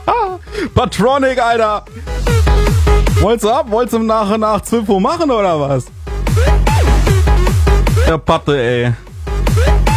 Patronic, Alter. Wollt's ab? Wollt's nach 12 Uhr machen, oder was? Der Patte, ey.